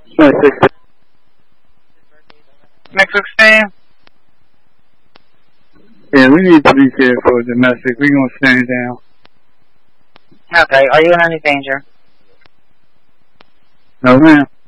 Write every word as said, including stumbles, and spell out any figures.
Next sixteen. Yeah, we need police here for domestic. We're going to stand down. Okay, are you in any danger? No, ma'am.